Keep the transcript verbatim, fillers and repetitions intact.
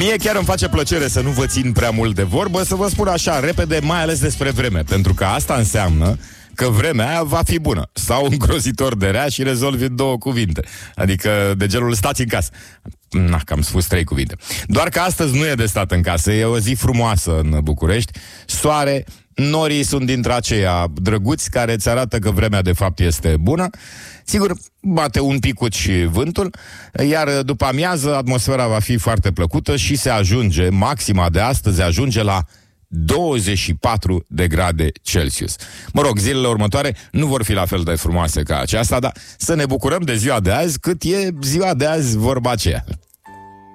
Mie chiar îmi face plăcere să nu vă țin prea mult de vorbă, să vă spun așa, repede, mai ales despre vreme, pentru că asta înseamnă că vremea aia va fi bună. Sau îngrozitor de rea și rezolvi două cuvinte. Adică de genul stați în casă. Na, că am spus trei cuvinte. Doar că astăzi nu e de stat în casă, e o zi frumoasă în București. Soare, norii sunt dintre aceia drăguți care îți arată că vremea de fapt este bună. Sigur, bate un picuț și vântul, iar după amiază atmosfera va fi foarte plăcută și se ajunge, maxima de astăzi ajunge la douăzeci și patru de grade Celsius. Mă rog, zilele următoare nu vor fi la fel de frumoase ca aceasta, dar să ne bucurăm de ziua de azi cât e ziua de azi vorba aceea.